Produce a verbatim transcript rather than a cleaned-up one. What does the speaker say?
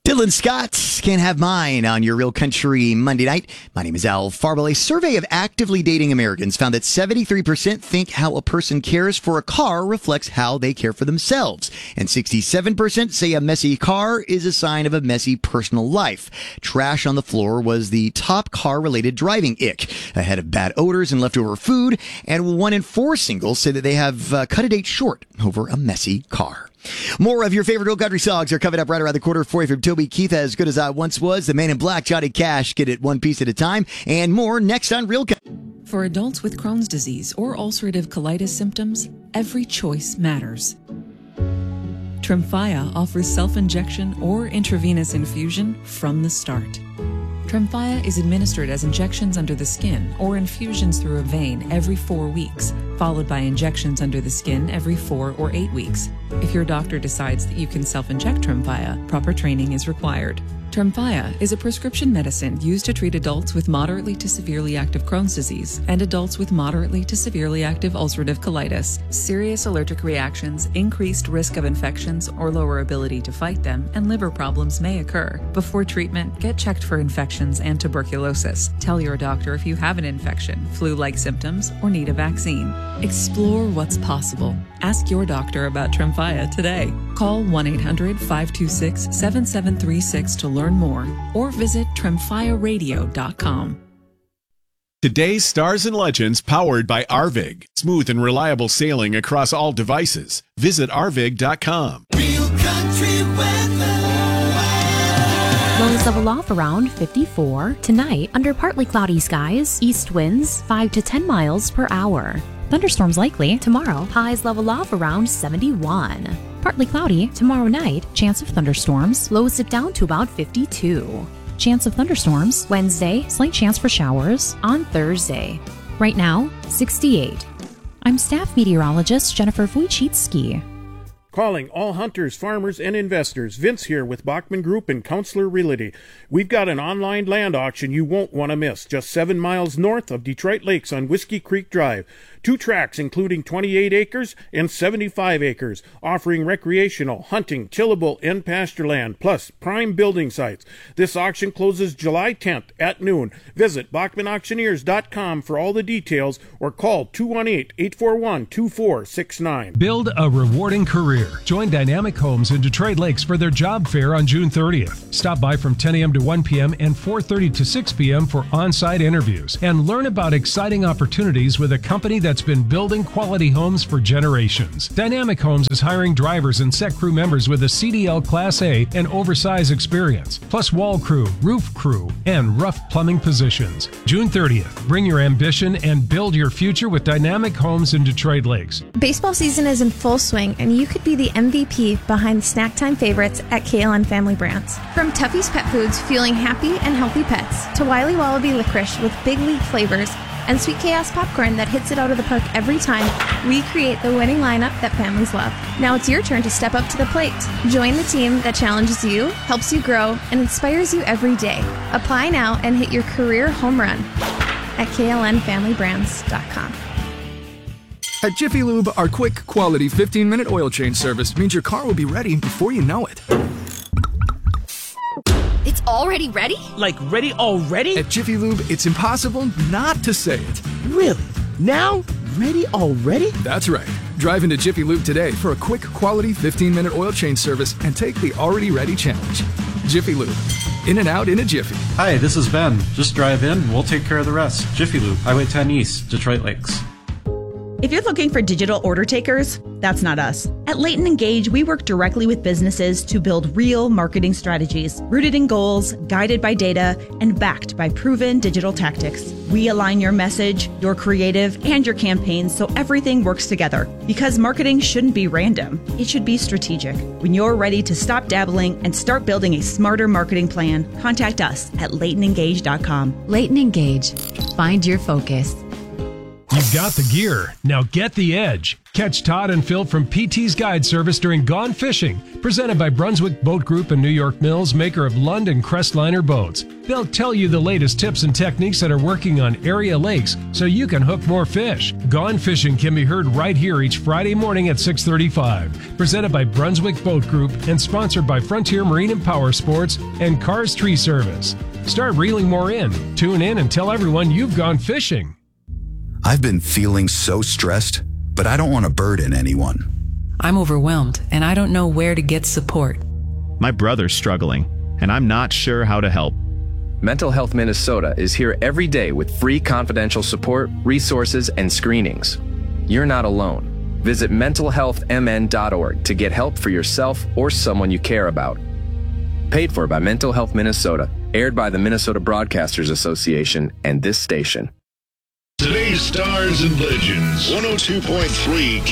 Dylan Scott, Can't Have Mine on your Real Country Monday night. My name is Al Farwell. A survey of actively dating Americans found that seventy-three percent think how a person cares for a car reflects how they care for themselves. And sixty-seven percent say a messy car is a sign of a messy personal life. Trash on the floor was the top car-related driving ick, ahead of bad odors and leftover food. And one in four singles say that they have uh, cut a date short over a messy car. More of your favorite Real Country songs are coming up right around the corner for you from Toby Keith, As Good As I Once Was, The Man in Black, Johnny Cash, Get It One Piece at a Time, and more next on Real Country. For adults with Crohn's disease or ulcerative colitis symptoms, every choice matters. Tremfya offers self-injection or intravenous infusion from the start. Tremfya is administered as injections under the skin or infusions through a vein every four weeks, followed by injections under the skin every four or eight weeks. If your doctor decides that you can self-inject Tremfya, proper training is required. Tremfya is a prescription medicine used to treat adults with moderately to severely active Crohn's disease and adults with moderately to severely active ulcerative colitis. Serious allergic reactions, increased risk of infections or lower ability to fight them, and liver problems may occur. Before treatment, get checked for infections and tuberculosis. Tell your doctor if you have an infection, flu-like symptoms, or need a vaccine. Explore what's possible. Ask your doctor about Tremfya today. Call one eight hundred five two six seven seven three six to learn more, or visit tremfya radio dot com. Today's Stars and Legends powered by Arvig. Smooth and reliable sailing across all devices. Visit arvig dot com. Real Country weather. Lows level off around fifty-four. Tonight, under partly cloudy skies, east winds five to ten miles per hour. Thunderstorms likely. Tomorrow, highs level off around seventy-one. Partly cloudy. Tomorrow night, chance of thunderstorms. Lows dip down to about fifty-two. Chance of thunderstorms. Wednesday, slight chance for showers. On Thursday. Right now, sixty-eight. I'm staff meteorologist Jennifer Wojcicki. Calling all hunters, farmers, and investors. Vince here with Bachman Group and Counselor Realty. We've got an online land auction you won't want to miss, just seven miles north of Detroit Lakes on Whiskey Creek Drive. Two tracks including twenty-eight acres and seventy-five acres, offering recreational, hunting, tillable, and pasture land, plus prime building sites. This auction closes July tenth at noon. Visit bachman auctioneers dot com for all the details or call two one eight, eight four one, two four six nine. Build a rewarding career. Join Dynamic Homes in Detroit Lakes for their job fair on June thirtieth. Stop by from ten a.m. to one p.m. and four thirty to six p.m. for on-site interviews and learn about exciting opportunities with a company that's been building quality homes for generations. Dynamic Homes is hiring drivers and set crew members with a C D L Class A and oversized experience, plus wall crew, roof crew, and rough plumbing positions. June thirtieth, bring your ambition and build your future with Dynamic Homes in Detroit Lakes. Baseball season is in full swing, and you could be the M V P behind the snack time favorites at K L N Family Brands. From Tuffy's Pet Foods, fueling happy and healthy pets, to Wiley Wallaby Licorice with big league flavors, and Sweet Chaos Popcorn that hits it out of the park every time, we create the winning lineup that families love. Now it's your turn to step up to the plate. Join the team that challenges you, helps you grow, and inspires you every day. Apply now and hit your career home run at K L N family brands dot com. At Jiffy Lube, our quick, quality fifteen-minute oil change service means your car will be ready before you know it. It's already ready? Like ready already? At Jiffy Lube, it's impossible not to say it. Really? Now? Ready already? That's right. Drive into Jiffy Lube today for a quick, quality fifteen-minute oil change service and take the already ready challenge. Jiffy Lube. In and out in a jiffy. Hi, this is Ben. Just drive in and we'll take care of the rest. Jiffy Lube, Highway ten East, Detroit Lakes. If you're looking for digital order takers, that's not us. At Leighton Engage, we work directly with businesses to build real marketing strategies, rooted in goals, guided by data, and backed by proven digital tactics. We align your message, your creative, and your campaigns so everything works together. Because marketing shouldn't be random, it should be strategic. When you're ready to stop dabbling and start building a smarter marketing plan, contact us at leighton engage dot com. Leighton Engage. Find your focus. You've got the gear. Now get the edge. Catch Todd and Phil from P T's Guide Service during Gone Fishing, presented by Brunswick Boat Group and New York Mills, maker of Lund and Crestliner boats. They'll tell you the latest tips and techniques that are working on area lakes so you can hook more fish. Gone Fishing can be heard right here each Friday morning at six thirty-five. Presented by Brunswick Boat Group and sponsored by Frontier Marine and Power Sports and Cars Tree Service. Start reeling more in. Tune in and tell everyone you've gone fishing. I've been feeling so stressed, but I don't want to burden anyone. I'm overwhelmed, and I don't know where to get support. My brother's struggling, and I'm not sure how to help. Mental Health Minnesota is here every day with free confidential support, resources, and screenings. You're not alone. Visit mental health m n dot org to get help for yourself or someone you care about. Paid for by Mental Health Minnesota, aired by the Minnesota Broadcasters Association and this station. Today's Stars and Legends, one oh two point three